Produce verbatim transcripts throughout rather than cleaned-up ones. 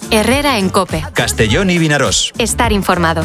Herrera en COPE. Castellón y Vinarós. Estar informado.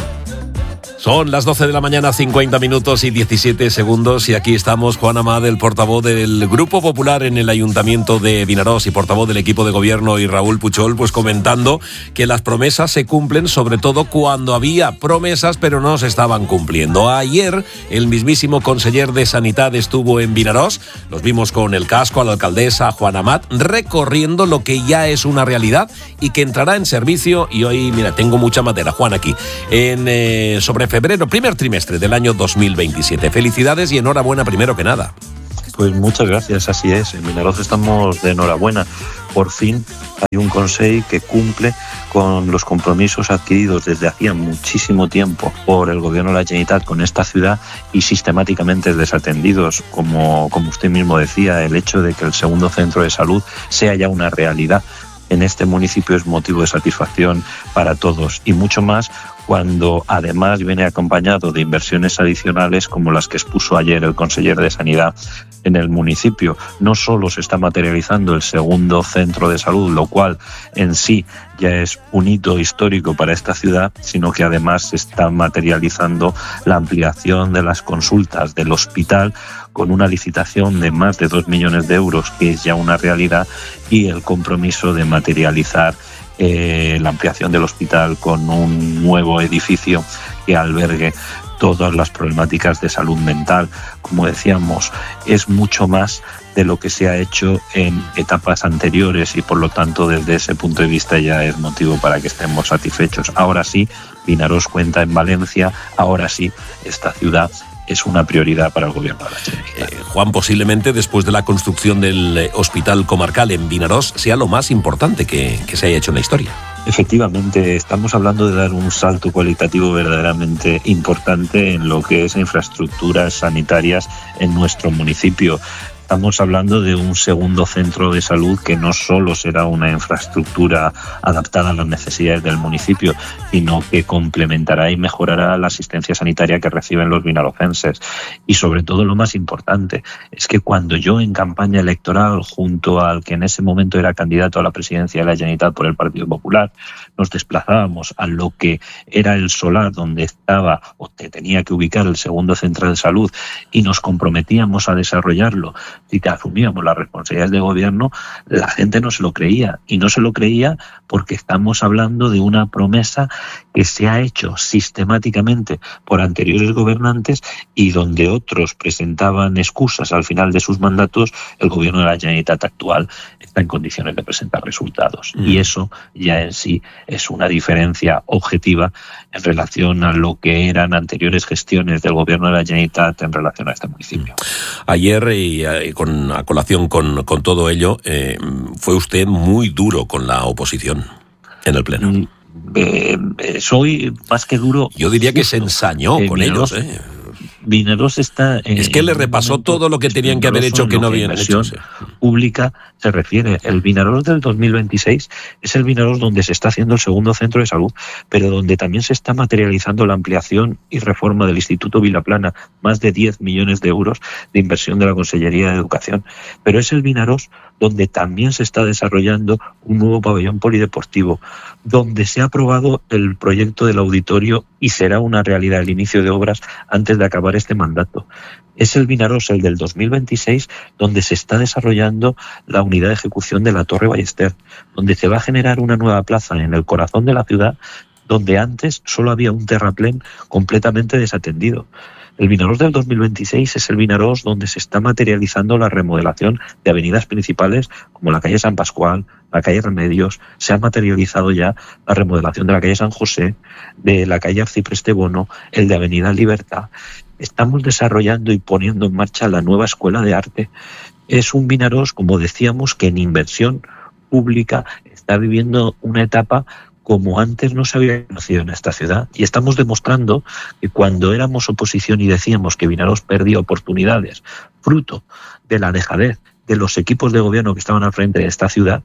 Son las doce de la mañana, cincuenta minutos y diecisiete segundos, y aquí estamos Juan Amad, el portavoz del Grupo Popular en el Ayuntamiento de Vinarós y portavoz del equipo de gobierno, y Raúl Puchol, pues comentando que las promesas se cumplen, sobre todo cuando había promesas pero no se estaban cumpliendo. Ayer el mismísimo conseller de Sanidad estuvo en Vinarós, los vimos con el casco a la alcaldesa Juan Amad, recorriendo lo que ya es una realidad y que entrará en servicio, y hoy, mira, tengo mucha madera, Juan, aquí, en eh, sobre febrero, primer trimestre del año dos mil veintisiete. Felicidades y enhorabuena primero que nada. Pues muchas gracias, así es. En Vinarós estamos de enhorabuena. Por fin hay un Consell que cumple con los compromisos adquiridos desde hacía muchísimo tiempo por el Gobierno de la Generalitat con esta ciudad y sistemáticamente desatendidos. Como, como usted mismo decía, el hecho de que el segundo centro de salud sea ya una realidad en este municipio es motivo de satisfacción para todos, y mucho más cuando además viene acompañado de inversiones adicionales como las que expuso ayer el conseller de Sanidad en el municipio. No solo se está materializando el segundo centro de salud, lo cual en sí ya es un hito histórico para esta ciudad, sino que además se está materializando la ampliación de las consultas del hospital con una licitación de más de dos millones de euros, que es ya una realidad, y el compromiso de materializar eh, la ampliación del hospital con un nuevo edificio que albergue todas las problemáticas de salud mental. Como decíamos, es mucho más de lo que se ha hecho en etapas anteriores, y por lo tanto desde ese punto de vista ya es motivo para que estemos satisfechos. Ahora sí, Vinarós cuenta en Valencia, ahora sí, esta ciudad es una prioridad para el gobierno de la Generalitat. Eh, Juan, posiblemente después de la construcción del eh, hospital comarcal en Vinarós sea lo más importante que, que se haya hecho en la historia. Efectivamente, estamos hablando de dar un salto cualitativo verdaderamente importante en lo que es infraestructuras sanitarias en nuestro municipio. Estamos hablando de un segundo centro de salud que no solo será una infraestructura adaptada a las necesidades del municipio, sino que complementará y mejorará la asistencia sanitaria que reciben los vinarocenses. Y sobre todo, lo más importante es que cuando yo en campaña electoral, junto al que en ese momento era candidato a la presidencia de la Generalitat por el Partido Popular, nos desplazábamos a lo que era el solar donde estaba o que tenía que ubicar el segundo centro de salud, y nos comprometíamos a desarrollarlo, si te asumíamos las responsabilidades de gobierno, la gente no se lo creía. Y no se lo creía porque estamos hablando de una promesa que se ha hecho sistemáticamente por anteriores gobernantes, y donde otros presentaban excusas al final de sus mandatos, el gobierno de la Generalitat actual está en condiciones de presentar resultados. Mm. Y eso ya en sí es una diferencia objetiva en relación a lo que eran anteriores gestiones del gobierno de la Generalitat en relación a este municipio. Ayer, y, y con a colación con, con todo ello, eh, fue usted muy duro con la oposición en el Pleno. Mm. Eh, eh, soy más que duro. Yo diría que se ensañó eh, con Vinarós, ellos. Eh. Vinarós está en, es que le repasó todo lo que tenían que haber hecho que no habían hecho. Pública se refiere. El Vinarós del dos mil veintiséis es el Vinarós donde se está haciendo el segundo centro de salud, pero donde también se está materializando la ampliación y reforma del Instituto Vilaplana, más de diez millones de euros de inversión de la Consellería de Educación. Pero es el Vinarós donde también se está desarrollando un nuevo pabellón polideportivo, donde se ha aprobado el proyecto del auditorio y será una realidad el inicio de obras antes de acabar este mandato. Es el Vinarós, el del dos mil veintiséis, donde se está desarrollando la unidad de ejecución de la Torre Ballester, donde se va a generar una nueva plaza en el corazón de la ciudad, donde antes solo había un terraplén completamente desatendido. El Vinarós del dos mil veintiséis es el Vinarós donde se está materializando la remodelación de avenidas principales como la calle San Pascual, la calle Remedios. Se ha materializado ya la remodelación de la calle San José, de la calle Arcipreste Bono, el de Avenida Libertad. Estamos desarrollando y poniendo en marcha la nueva Escuela de Arte. Es un Vinarós, como decíamos, que en inversión pública está viviendo una etapa como antes no se había conocido en esta ciudad. Y estamos demostrando que cuando éramos oposición y decíamos que Vinarós perdía oportunidades fruto de la dejadez de los equipos de gobierno que estaban al frente de esta ciudad,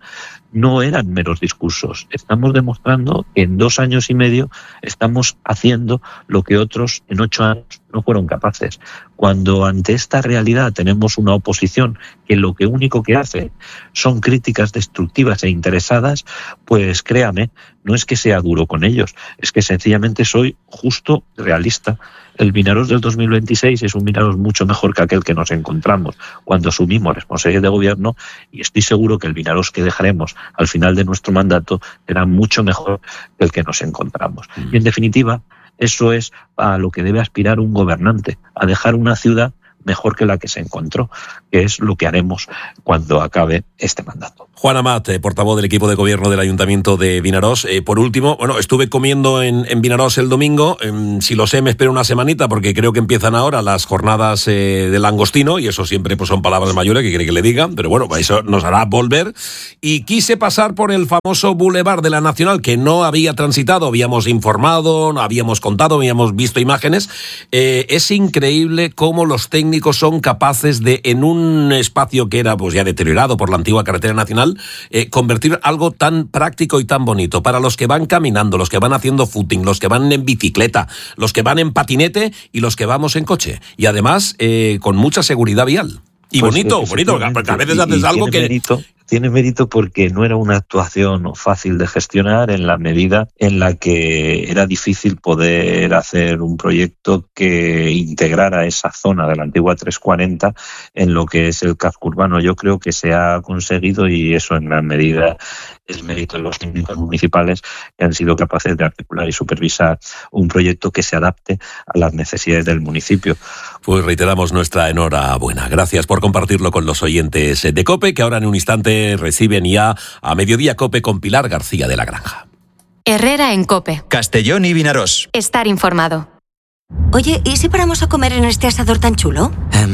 no eran meros discursos. Estamos demostrando que en dos años y medio estamos haciendo lo que otros en ocho años no fueron capaces. Cuando ante esta realidad tenemos una oposición que lo que único que hace son críticas destructivas e interesadas, pues créame, no es que sea duro con ellos, es que sencillamente soy justo realista. El Vinaròs del dos mil veintiséis es un Vinaròs mucho mejor que aquel que nos encontramos cuando asumimos responsabilidad de gobierno, y estoy seguro que el Vinaròs que dejaremos al final de nuestro mandato será mucho mejor que el que nos encontramos. Y en definitiva, eso es a lo que debe aspirar un gobernante, a dejar una ciudad mejor que la que se encontró, que es lo que haremos cuando acabe este mandato. Juan Amat, eh, portavoz del equipo de gobierno del Ayuntamiento de Vinaròs. Eh, por último, bueno, estuve comiendo en, en Vinaròs el domingo. Eh, si lo sé, me espero una semanita porque creo que empiezan ahora las jornadas eh, del langostino, y eso siempre pues, son palabras mayores que quiere que le digan, pero bueno, eso nos hará volver. Y quise pasar por el famoso Boulevard de la Nacional, que no había transitado, habíamos informado, habíamos contado, habíamos visto imágenes. Eh, es increíble cómo los técnicos son capaces de, en un espacio que era pues ya deteriorado por la antigua carretera nacional, Eh, convertir algo tan práctico y tan bonito para los que van caminando, los que van haciendo footing, los que van en bicicleta, los que van en patinete y los que vamos en coche. Y además, eh, con mucha seguridad vial. Y pues bonito, bonito, porque a veces y, haces y algo que... Mérito, tiene mérito porque no era una actuación fácil de gestionar en la medida en la que era difícil poder hacer un proyecto que integrara esa zona de la antigua trescientos cuarenta en lo que es el casco urbano. Yo creo que se ha conseguido, y eso en gran medida es mérito de los técnicos municipales que han sido capaces de articular y supervisar un proyecto que se adapte a las necesidades del municipio. Pues reiteramos nuestra enhorabuena. Gracias por compartirlo con los oyentes de COPE, que ahora en un instante reciben ya a Mediodía COPE con Pilar García de la Granja. Herrera en COPE. Castellón y Vinaròs. Estar informado. Oye, ¿y si paramos a comer en este asador tan chulo?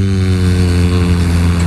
Um...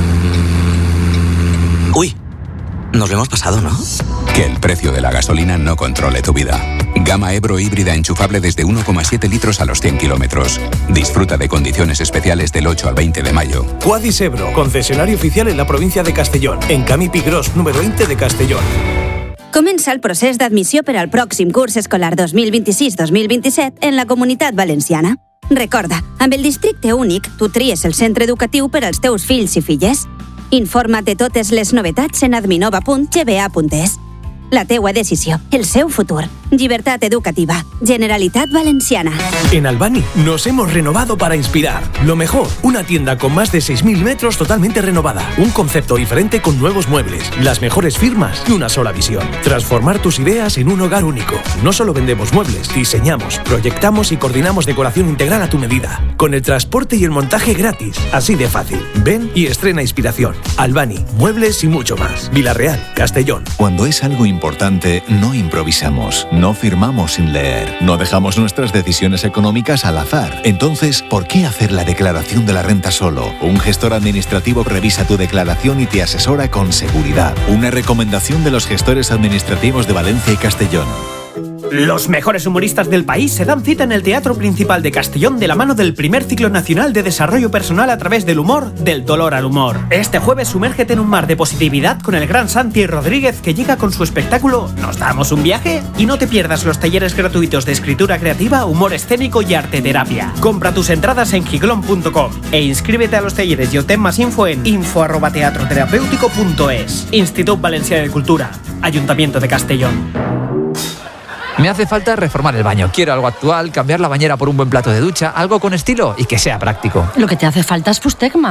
Uy, nos lo hemos pasado, ¿no? Que el precio de la gasolina no controle tu vida. Gama Ebro híbrida enchufable desde uno coma siete litros a los cien kilómetros. Disfruta de condiciones especiales del ocho al veinte de mayo. Quadis Ebro, concesionario oficial en la provincia de Castellón, en Camí Pigros, número veinte de Castellón. Comença el procés d'admissió per al pròxim curs escolar dos mil vint-i-sis dos mil vint-i-set en la Comunitat Valenciana. Recorda, amb el districte únic, tu tries el centre educatiu per als teus fills i filles. Informa't de totes les novetats en adminova punt g b a punt e s. La teua decisió, el seu futur. Llibertat educativa. Generalitat Valenciana. En Albani nos hemos renovado para inspirar. Lo mejor, una tienda con más de seis mil metros totalmente renovada. Un concepto diferente con nuevos muebles, las mejores firmas y una sola visión. Transformar tus ideas en un hogar único. No solo vendemos muebles, diseñamos, proyectamos y coordinamos decoración integral a tu medida. Con el transporte y el montaje gratis. Así de fácil. Ven y estrena inspiración. Albani, muebles y mucho más. Vilarreal, Castellón. Cuando es algo importante, no improvisamos. No firmamos sin leer. No dejamos nuestras decisiones económicas al azar. Entonces, ¿por qué hacer la declaración de la renta solo? Un gestor administrativo revisa tu declaración y te asesora con seguridad. Una recomendación de los gestores administrativos de Valencia y Castellón. Los mejores humoristas del país se dan cita en el Teatro Principal de Castellón de la mano del primer ciclo nacional de desarrollo personal a través del humor, del dolor al humor. Este jueves sumérgete en un mar de positividad con el gran Santi Rodríguez, que llega con su espectáculo ¿Nos damos un viaje? Y no te pierdas los talleres gratuitos de escritura creativa, humor escénico y arte terapia. Compra tus entradas en giglón punto com e inscríbete a los talleres y obtén más info en info arroba teatro terapéutico punto es. Institut Valencià de Cultura, Ayuntamiento de Castellón. Me hace falta reformar el baño. Quiero algo actual, cambiar la bañera por un buen plato de ducha, algo con estilo y que sea práctico. Lo que te hace falta es Fustecma.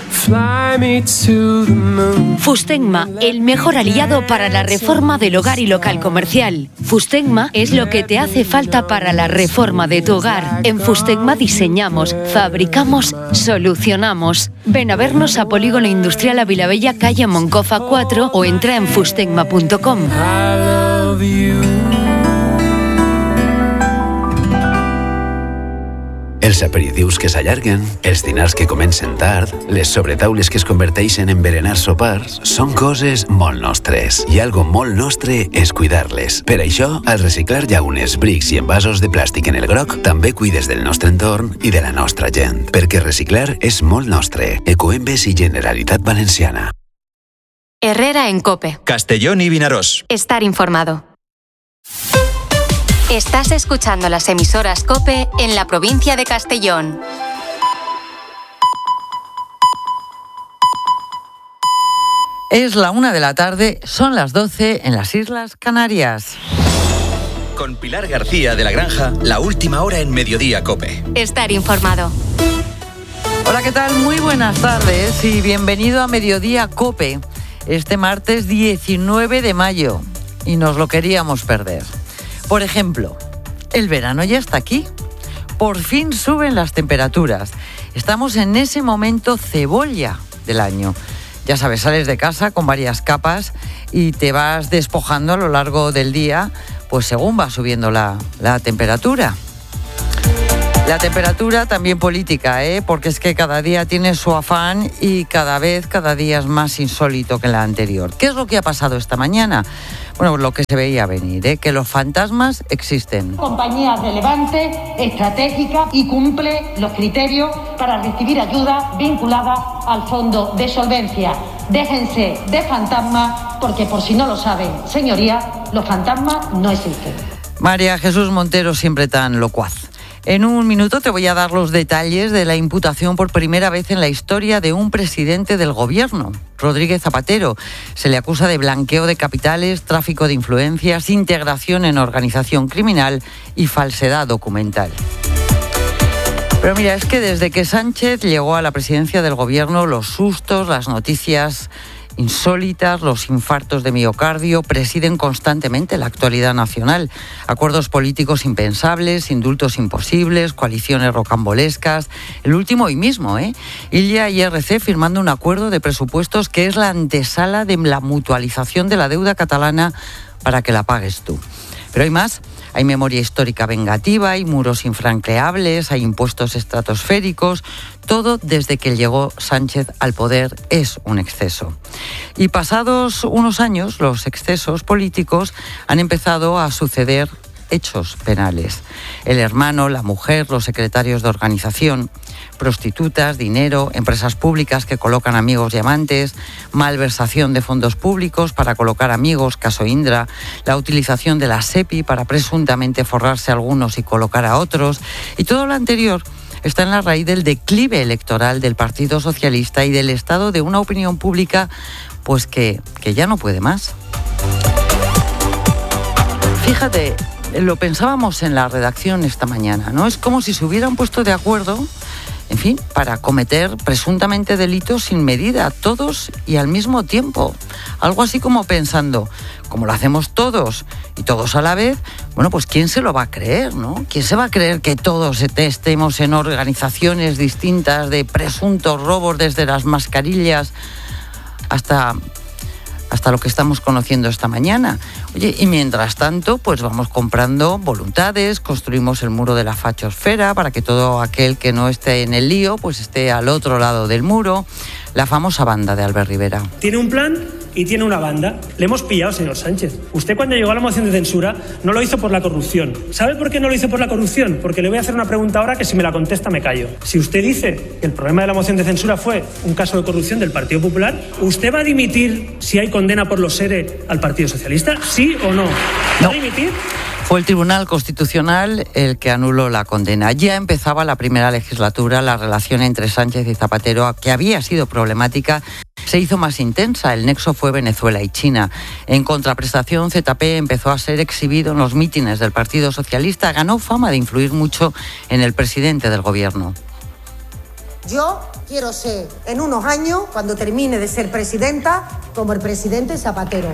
Fustecma, el mejor aliado para la reforma del hogar y local comercial. Fustecma es lo que te hace falta para la reforma de tu hogar. En Fustecma diseñamos, fabricamos, solucionamos. Ven a vernos a Polígono Industrial Avilabella, calle Moncofa cuatro, o entra en fustecma punto com. Els aperitius que s'allarguen, els dinars que comencen tard, les sobretaules que es converteixen en berenars sopars, són coses molt nostres. I algo molt nostre és cuidar-les. Per això, al reciclar llaunes, brics i envasos de plàstic en el groc, també cuides del nostre entorn i de la nostra gent. Perquè reciclar és molt nostre. Ecoembes i Generalitat Valenciana. Herrera en COPE. Castellón y Vinarós. Estar informado. Estás escuchando las emisoras COPE en la provincia de Castellón. Es la una de la tarde, son las doce en las Islas Canarias. Con Pilar García de la Granja, la última hora en Mediodía COPE. Estar informado. Hola, ¿qué tal? Muy buenas tardes y bienvenido a Mediodía COPE. Este martes diecinueve de mayo y nos lo queríamos perder. Por ejemplo, el verano ya está aquí. Por fin suben las temperaturas. Estamos en ese momento cebolla del año. Ya sabes, sales de casa con varias capas y te vas despojando a lo largo del día, pues según va subiendo la, la temperatura. La temperatura también política, ¿eh? Porque es que cada día tiene su afán y cada vez, cada día es más insólito que la anterior. ¿Qué es lo que ha pasado esta mañana? Bueno, lo que se veía venir, ¿eh? Que los fantasmas existen. Compañía relevante, estratégica y cumple los criterios para recibir ayuda vinculada al fondo de solvencia. Déjense de fantasmas porque, por si no lo saben, señorías, los fantasmas no existen. María Jesús Montero, siempre tan locuaz. En un minuto te voy a dar los detalles de la imputación por primera vez en la historia de un presidente del gobierno, Rodríguez Zapatero. Se le acusa de blanqueo de capitales, tráfico de influencias, integración en organización criminal y falsedad documental. Pero mira, es que desde que Sánchez llegó a la presidencia del gobierno, los sustos, las noticias insólitas, los infartos de miocardio presiden constantemente la actualidad nacional. Acuerdos políticos impensables, indultos imposibles, coaliciones rocambolescas. El último hoy mismo, ¿eh? Illa y R C firmando un acuerdo de presupuestos que es la antesala de la mutualización de la deuda catalana para que la pagues tú. Pero hay más. Hay memoria histórica vengativa, hay muros infranqueables, hay impuestos estratosféricos. Todo desde que llegó Sánchez al poder es un exceso. Y pasados unos años, los excesos políticos han empezado a suceder hechos penales. El hermano, la mujer, los secretarios de organización, prostitutas, dinero, empresas públicas que colocan amigos y amantes, malversación de fondos públicos para colocar amigos, caso Indra, la utilización de la SEPI para presuntamente forrarse a algunos y colocar a otros, y todo lo anterior está en la raíz del declive electoral del Partido Socialista y del estado de una opinión pública pues que, que ya no puede más. Fíjate, lo pensábamos en la redacción esta mañana, ¿no? Es como si se hubieran puesto de acuerdo, en fin, para cometer presuntamente delitos sin medida, todos y al mismo tiempo. Algo así como pensando, como lo hacemos todos y todos a la vez, bueno, pues ¿quién se lo va a creer, no? ¿Quién se va a creer que todos estemos en organizaciones distintas de presuntos robos desde las mascarillas hasta... hasta lo que estamos conociendo esta mañana? Oye, y mientras tanto, pues vamos comprando voluntades, construimos el muro de la fachosfera para que todo aquel que no esté en el lío, pues esté al otro lado del muro. La famosa banda de Albert Rivera. Tiene un plan y tiene una banda. Le hemos pillado, señor Sánchez. Usted, cuando llegó a la moción de censura, no lo hizo por la corrupción. ¿Sabe por qué no lo hizo por la corrupción? Porque le voy a hacer una pregunta ahora que, si me la contesta, me callo. Si usted dice que el problema de la moción de censura fue un caso de corrupción del Partido Popular, ¿usted va a dimitir si hay condena por los ERE al Partido Socialista? ¿Sí o no? ¿Va a dimitir? Fue el Tribunal Constitucional el que anuló la condena. Ya empezaba la primera legislatura, la relación entre Sánchez y Zapatero, que había sido problemática, se hizo más intensa. El nexo fue Venezuela y China. En contraprestación, Z P empezó a ser exhibido en los mítines del Partido Socialista. Ganó fama de influir mucho en el presidente del gobierno. Yo quiero ser, en unos años, cuando termine de ser presidenta, como el presidente Zapatero.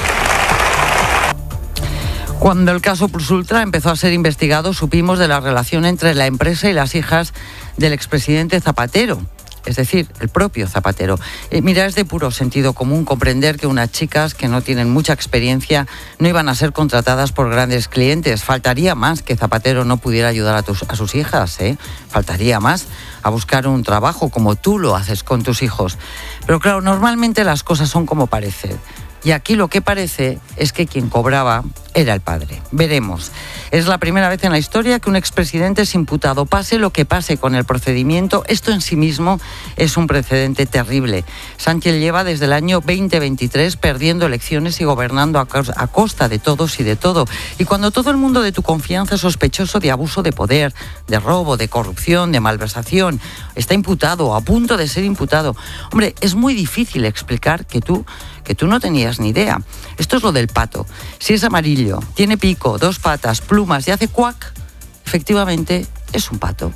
Cuando el caso Plus Ultra empezó a ser investigado, supimos de la relación entre la empresa y las hijas del expresidente Zapatero, es decir, el propio Zapatero. Eh, mira, es de puro sentido común comprender que unas chicas que no tienen mucha experiencia no iban a ser contratadas por grandes clientes. Faltaría más que Zapatero no pudiera ayudar a, tus, a sus hijas, ¿eh? Faltaría más a buscar un trabajo como tú lo haces con tus hijos. Pero claro, normalmente las cosas son como parecen. Y aquí lo que parece es que quien cobraba era el padre. Veremos. Es la primera vez en la historia que un expresidente es imputado. Pase lo que pase con el procedimiento, esto en sí mismo es un precedente terrible. Sánchez lleva desde el año veinte veintitrés perdiendo elecciones y gobernando a costa de todos y de todo. Y cuando todo el mundo de tu confianza es sospechoso de abuso de poder, de robo, de corrupción, de malversación, está imputado o a punto de ser imputado, hombre, es muy difícil explicar que tú, que tú no tenías ni idea. Esto es lo del pato. Si es amarillo, tiene pico, dos patas, plumas y hace cuac, efectivamente es un pato.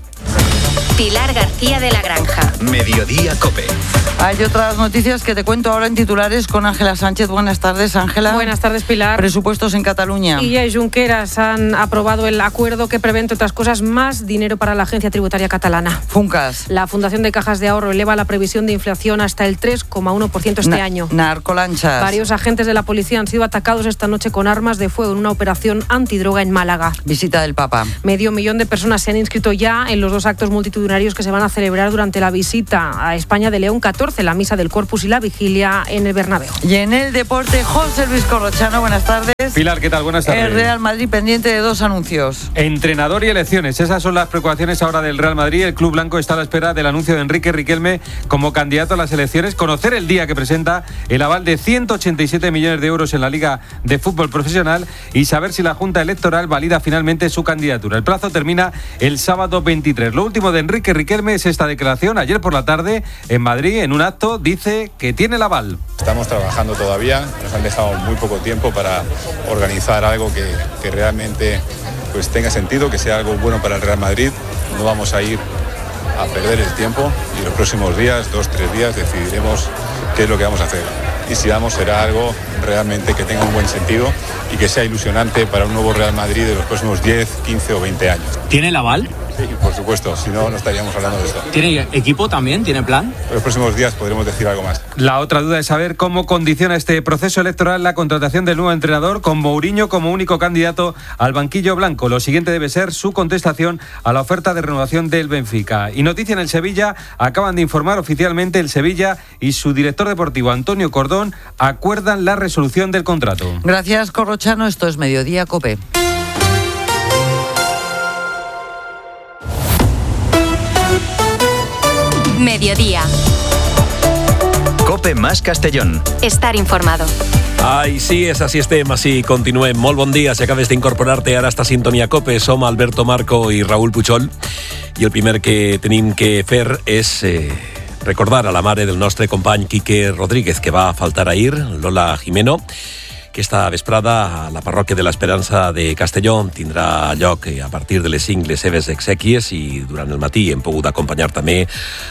Pilar García de la Granja. Mediodía COPE. Hay otras noticias que te cuento ahora en titulares con Ángela Sánchez. Buenas tardes, Ángela. Buenas tardes, Pilar. Presupuestos en Cataluña. Illa y Junqueras han aprobado el acuerdo que prevé, entre otras cosas, más dinero para la Agencia Tributaria Catalana. Funcas. La Fundación de Cajas de Ahorro eleva la previsión de inflación hasta el tres coma uno por ciento este Na- año. Narcolanchas. Varios agentes de la policía han sido atacados esta noche con armas de fuego en una operación antidroga en Málaga. Visita del Papa. Medio millón de personas se han inscrito ya en los dos actos multitudinarios que se van a celebrar durante la visita a España de León catorce, la misa del Corpus y la vigilia en el Bernabéu. Y en el deporte, José Luis Corrochano, buenas tardes. Pilar, ¿qué tal? Buenas tardes. El Real Madrid pendiente de dos anuncios. Entrenador y elecciones, esas son las preocupaciones ahora del Real Madrid. El club blanco está a la espera del anuncio de Enrique Riquelme como candidato a las elecciones, conocer el día que presenta el aval de ciento ochenta y siete millones de euros en la Liga de Fútbol Profesional y saber si la Junta Electoral valida finalmente su candidatura. El plazo termina el sábado veintitrés. Lo último de Enrique Riquelme es esta declaración. Ayer por la tarde en Madrid, en un acto, dice que tiene el aval. Estamos trabajando todavía, nos han dejado muy poco tiempo para organizar algo que, que realmente pues, tenga sentido, que sea algo bueno para el Real Madrid. No vamos a ir a perder el tiempo y los próximos días, dos, tres días, decidiremos qué es lo que vamos a hacer. Y si vamos, será algo realmente que tenga un buen sentido y que sea ilusionante para un nuevo Real Madrid de los próximos diez, quince o veinte años. ¿Tiene el aval? Sí, por supuesto, si no, no estaríamos hablando de esto. ¿Tiene equipo también? ¿Tiene plan? En los próximos días podremos decir algo más. La otra duda es saber cómo condiciona este proceso electoral la contratación del nuevo entrenador con Mourinho como único candidato al banquillo blanco. Lo siguiente debe ser su contestación a la oferta de renovación del Benfica. Y noticia en el Sevilla, acaban de informar oficialmente el Sevilla y su director deportivo Antonio Cordón acuerdan la resolución del contrato. Gracias, Corrochano. Esto es Mediodía COPE. Mediodía. COPE más Castellón. Estar informado. Ai, sí, és així estem, així continuem. Molt bon dia, si acabes d'incorporar-te ara a esta sintonia COPE. Som Alberto Marco i Raúl Puchol i el primer que tenim que fer és eh, recordar a la mare del nostre company Quique Rodríguez, que va faltar ahir, Lola Jimeno, que esta vesprada a la parròquia de l'Esperança de Castelló tindrà lloc a partir de les cinc les seves exèquies i durant el matí hem pogut acompanyar també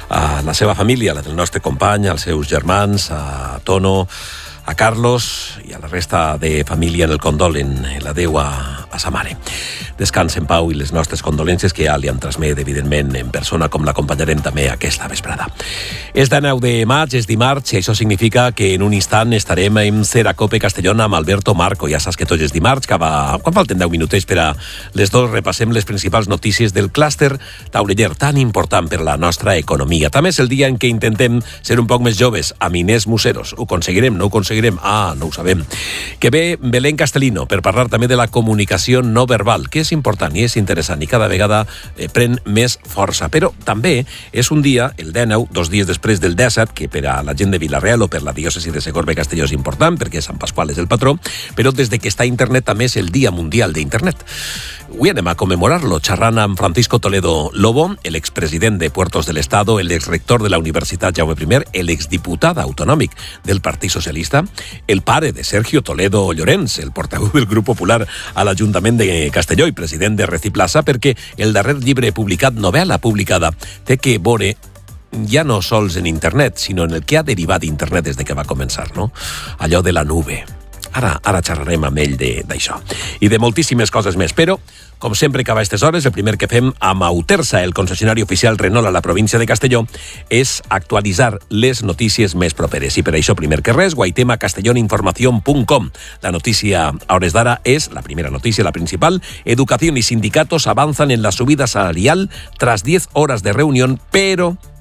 a la seva família, la del nostre company, als seus germans, a Tono, a Carlos i a la resta de família en el condol, en l'adeu a, a sa mare. Descansa en pau i les nostres condolències que ja li han transmet, evidentment, en persona, com l'acompanyarem també aquesta vesprada. És dinou de maig, és dimarts, i això significa que en un instant estarem en Cera COPE Castellón amb Alberto Marco. Ja saps que tots és dimarts, cada... quan falten deu minutets per a les dos repassem les principals notícies del clúster tauleller tan important per la nostra economia. També és el dia en què intentem ser un poc més joves, amb Inés Museros. Ho aconseguirem, no ho aconseguirem? Ah, no ho sabem. Que ve Belén Castellino per parlar també de la comunicació no verbal, que és important i és interessant i cada vegada eh, pren més força. Però també és un dia, el dinou, dos dies després del disset, que per a la gent de Vila-real o per la diòcesi de Segorbe Castelló és important, perquè Sant Pasqual és el patró, però des de que està a internet també és el Dia Mundial d'Internet. Avui anem a commemorar-lo xerrant amb Francisco Toledo Lobo, el expresident de Puertos del Estado, el exrector de la Universitat Jaume primer, el exdiputat autonòmic del Partit Socialista, el pare de Sergio Toledo Llorens, el portaveu del Grup Popular a l'Ajuntament de Castelló i president de Reciplaça, perquè el darrer llibre publicat, novel·la publicada, té que veure ja no sols en internet, sinó en el que ha derivat internet des de que va començar, no? Allò de la nube. Ara, ara xerrarem amb ell d'això. I de moltíssimes coses més, però, com sempre que va a aquestes hores, el primer que fem amb Autersa, el concessionari oficial Renault a la província de Castelló, és actualitzar les notícies més properes. I per això, primer que res, guaitem a castelloninformación punt com. La notícia a hores d'ara és, la primera notícia, la principal, educación y sindicatos avanzan en la subida salarial tras diez horas de reunión, pero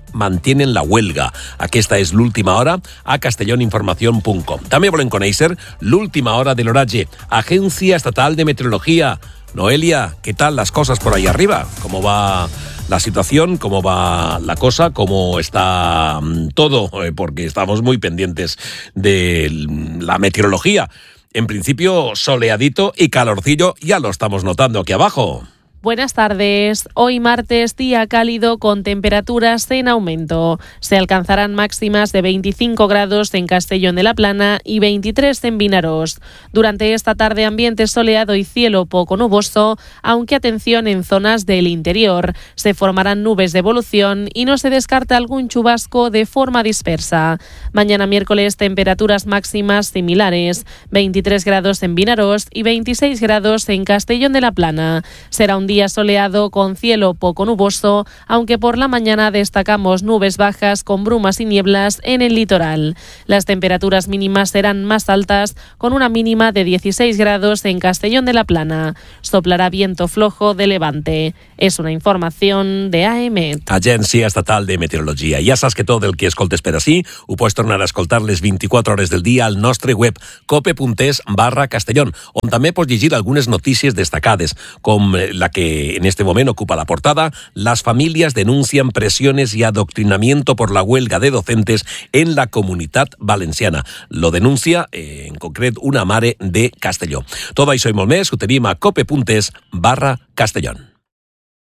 mantienen la huelga. Aquesta és l'última hora a castelloninformación punto com. També volen conèixer l'última hora de l'oratge. Agencia Estatal de Meteorología. Noelia, ¿qué tal las cosas por ahí arriba? ¿Cómo va la situación? ¿Cómo va la cosa? ¿Cómo está todo? Eh, porque estamos muy pendientes de la meteorología. En principio, soleadito y calorcillo, ya lo estamos notando aquí abajo. Buenas tardes. Hoy martes, día cálido con temperaturas en aumento. Se alcanzarán máximas de veinticinco grados en Castellón de la Plana y veintitrés en Vinaròs. Durante esta tarde, ambiente soleado y cielo poco nuboso, aunque atención en zonas del interior. Se formarán nubes de evolución y no se descarta algún chubasco de forma dispersa. Mañana miércoles, temperaturas máximas similares. veintitrés grados en Vinaròs y veintiséis grados en Castellón de la Plana. Será un día soleado con cielo poco nuboso, aunque por la mañana destacamos nubes bajas con brumas y nieblas en el litoral. Las temperaturas mínimas serán más altas, con una mínima de dieciséis grados en Castellón de la Plana. Soplará viento flojo de levante. És una informació de A E M E T. Agència Estatal de Meteorologia. Ja saps que tot el que escoltes per ací ho pots tornar a escoltar les vint-i-quatre hores del dia al nostre web cope.es barra Castellón, on també pots llegir algunes notícies destacades, com la que en este momento ocupa la portada. Las familias denuncian presiones y adoctrinamiento por la huelga de docentes en la Comunitat Valenciana. Lo denuncia, eh, en concret, una mare de Castelló. Todo això i molt més ho tenim a cope.es barra Castellón.